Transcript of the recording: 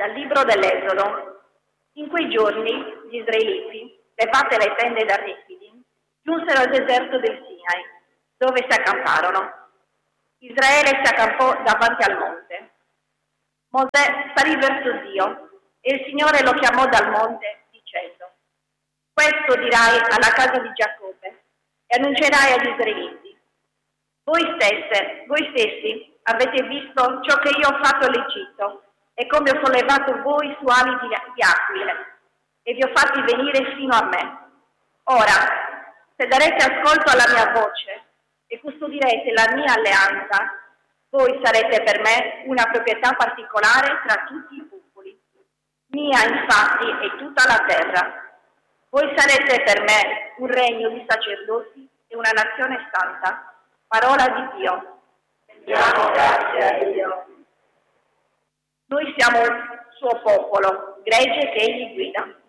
Dal libro dell'Esodo. In quei giorni gli israeliti, levate le tende da Refidim, giunsero al deserto del Sinai, dove si accamparono. Israele si accampò davanti al monte. Mosè salì verso Dio e il Signore lo chiamò dal monte dicendo: questo dirai alla casa di Giacobbe e annuncerai agli israeliti: voi stessi avete visto ciò che io ho fatto all'Egitto e come ho sollevato voi su ali di aquile e vi ho fatti venire fino a me. Ora, se darete ascolto alla mia voce e custodirete la mia alleanza, voi sarete per me una proprietà particolare tra tutti i popoli. Mia infatti è tutta la terra. Voi sarete per me un regno di sacerdoti e una nazione santa. Parola di Dio. Diamo grazie a Dio. Noi siamo il suo popolo, gregge che egli guida.